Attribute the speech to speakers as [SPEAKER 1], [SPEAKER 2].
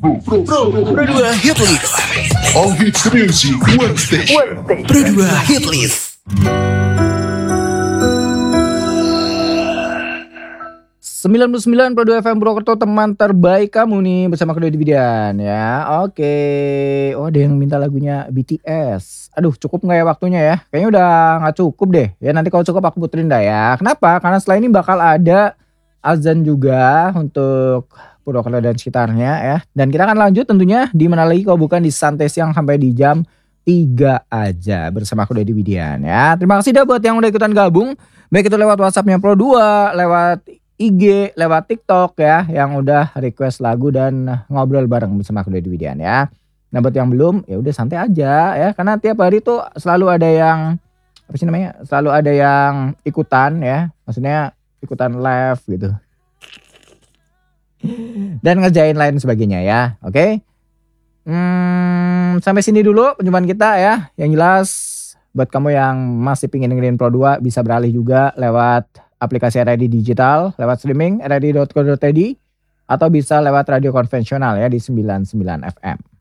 [SPEAKER 1] Pro 2 Hit List.
[SPEAKER 2] All hits music, one station.
[SPEAKER 1] Pro 2 Hit List.
[SPEAKER 3] 99.2 FM Purwokerto, teman terbaik kamu nih, bersama Kedua Dividan ya. Oke. Oh, ada yang minta lagunya BTS. Aduh, cukup gak ya waktunya ya? Kayaknya udah gak cukup deh. Ya nanti kalau cukup aku puterin dah ya. Kenapa? Karena setelah ini bakal ada azan juga untuk Purwokerto dan sekitarnya ya. Dan kita akan lanjut tentunya di mana lagi kalau bukan di Santai Siang sampai di jam 3 aja bersama Kedua Dividan ya. Terima kasih dah buat yang udah ikutan gabung. Baik itu lewat WhatsAppnya Pro 2, lewat IG, lewat TikTok ya, yang udah request lagu dan ngobrol bareng bersama Kedua Dividan ya. Nah buat yang belum, ya udah santai aja ya, karena tiap hari tuh selalu ada yang selalu ada yang ikutan ya, maksudnya ikutan live gitu. Dan ngerjain lain sebagainya ya, oke? Sampai sini dulu perjumpaan kita ya. Yang jelas buat kamu yang masih pingin dengerin Pro 2 bisa beralih juga lewat aplikasi RRI Digital, lewat streaming rri.co.id, atau bisa lewat radio konvensional ya di 99 FM.